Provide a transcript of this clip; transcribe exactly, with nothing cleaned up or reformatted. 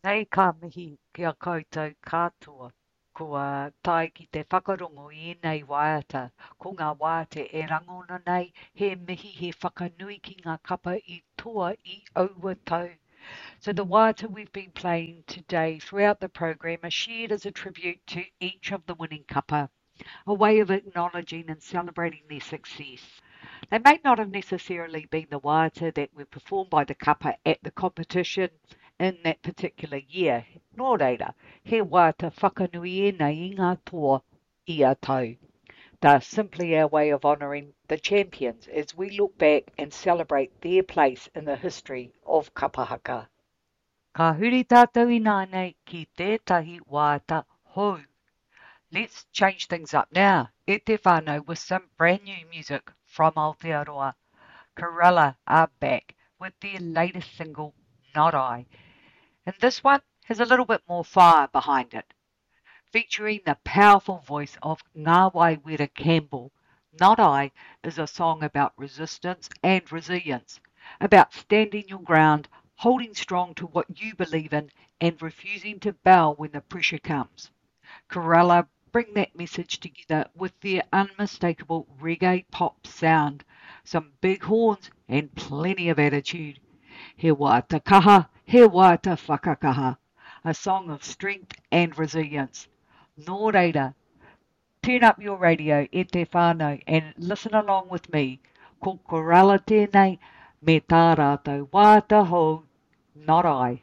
Nei ka mihi kia koutou katoa. Kua tae ki te whakarongo i nei waiata. Ko ngā waiata e rangona nei, he mihi he whakanui ki ngā kapa i toa i aua tau. So the waiata we've been playing today throughout the program are shared as a tribute to each of the winning kapa, a way of acknowledging and celebrating their success. They may not have necessarily been the waiata that were performed by the kapa at the competition in that particular year. Nō reira, he waiata whakanui e nei i ngā toa i a tau. They're simply our way of honouring the champions as we look back and celebrate their place in the history of kapahaka. Ka huri tātou i nānei ki tētahi waiata hou. Let's change things up now. E te whānau with some brand new music from Aotearoa. Corella are back with their latest single, Not I. And this one has a little bit more fire behind it. Featuring the powerful voice of Ngāwai Wera Campbell, Not I is a song about resistance and resilience, about standing your ground, holding strong to what you believe in, and refusing to bow when the pressure comes. Corella bring that message together with their unmistakable reggae pop sound, some big horns and plenty of attitude. He wāta kaha, he wāta whakakaha, a song of strength and resilience. Nō reira, turn up your radio e te whānau and listen along with me. Ko Corella tēnei, me tā rātou wāta hou, not I.